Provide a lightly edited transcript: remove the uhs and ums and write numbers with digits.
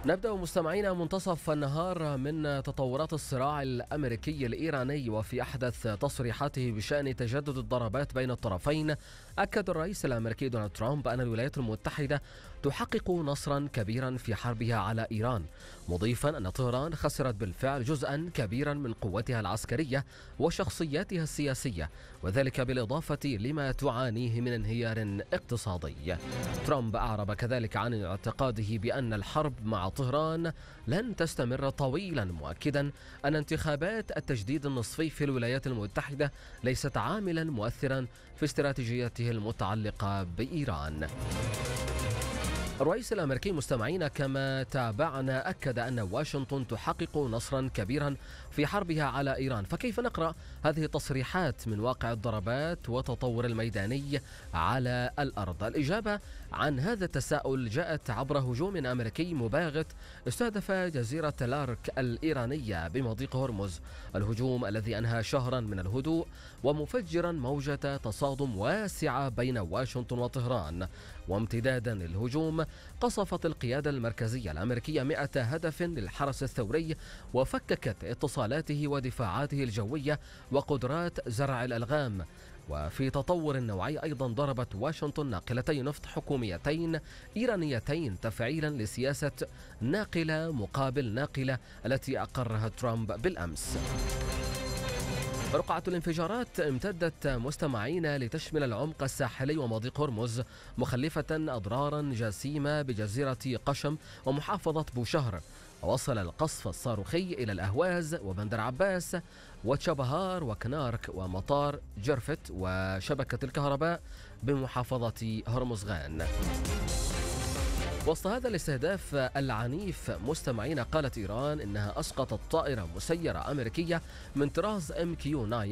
نبدأ مستمعينا منتصف النهار من تطورات الصراع الأمريكي الإيراني، وفي أحدث تصريحاته بشأن تجدد الضربات بين الطرفين أكد الرئيس الأمريكي دونالد ترامب أن الولايات المتحدة تحقق نصرا كبيرا في حربها على إيران، مضيفا أن طهران خسرت بالفعل جزءا كبيرا من قوتها العسكرية وشخصياتها السياسية، وذلك بالإضافة لما تعانيه من انهيار اقتصادي. ترامب أعرب كذلك عن اعتقاده بأن الحرب مع طهران لن تستمر طويلا، مؤكدا أن انتخابات التجديد النصفي في الولايات المتحدة ليست عاملا مؤثرا في استراتيجيته المتعلقة بإيران. الرئيس الأمريكي مستمعين كما تابعنا أكد أن واشنطن تحقق نصرا كبيرا في حربها على إيران، فكيف نقرأ هذه التصريحات من واقع الضربات وتطور الميداني على الأرض؟ الإجابة عن هذا التساؤل جاءت عبر هجوم أمريكي مباغت استهدف جزيرة لارك الإيرانية بمضيق هرمز، الهجوم الذي أنهى شهرا من الهدوء ومفجرا موجة تصادم واسعة بين واشنطن وطهران. وامتدادا للهجوم قصفت القيادة المركزية الأمريكية 100 هدف للحرس الثوري وفككت اتصالاته ودفاعاته الجوية وقدرات زرع الألغام. وفي تطور نوعي أيضا ضربت واشنطن ناقلتي نفط حكوميتين إيرانيتين تفعيلا لسياسة ناقلة مقابل ناقلة التي أقرها ترامب بالأمس. رقعة الانفجارات امتدت مستمعين لتشمل العمق الساحلي ومضيق هرمز، مخلفة أضرارا جسيمة بجزيرة قشم ومحافظة بوشهر، ووصل القصف الصاروخي إلى الأهواز وبندر عباس وتشابهار وكنارك ومطار جرفت وشبكة الكهرباء بمحافظة هرمزغان. وسط هذا الاستهداف العنيف مستمعين قالت إيران إنها أسقطت طائرة مسيرة أمريكية من طراز MQ-9